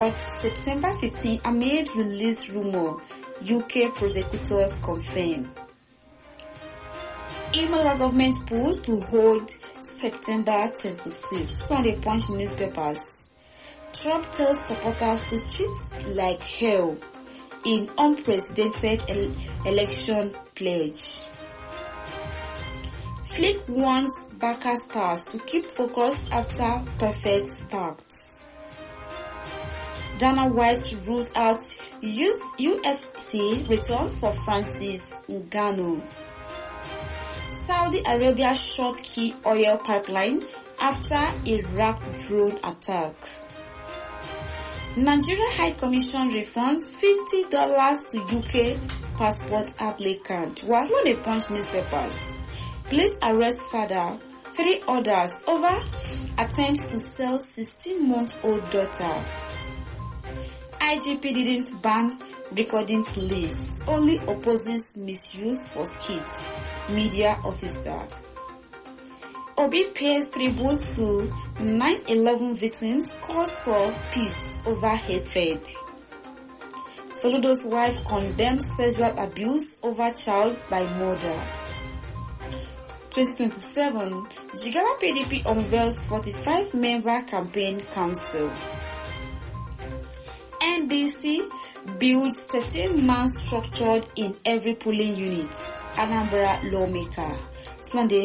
But September 15 amid release rumor, UK prosecutors confirm. Imola government pull to hold September 26 on the Punch newspapers. Trump tells supporters to cheat like hell in unprecedented election pledge. Flick warns Barca stars to keep focus after perfect start. Dana White rules out UFC return for Francis Ngannou. Saudi Arabia short key oil pipeline after Iraq drone attack. Nigeria High Commission refunds $50 to UK passport applicant. Was on the Punch newspapers. Police arrest father, 3 others over attempt to sell 16-month-old daughter. IGP didn't ban recording police, only opposes misuse for skits. Media officer. Obi pays tribute to 9/11 victims, calls for peace over hatred. Soludo's wife condemns sexual abuse over child by mother. 2027, Jigawa PDP unveils 45-member campaign council. NDC builds 13-man structured in every polling unit. Anambra lawmaker. Sunday.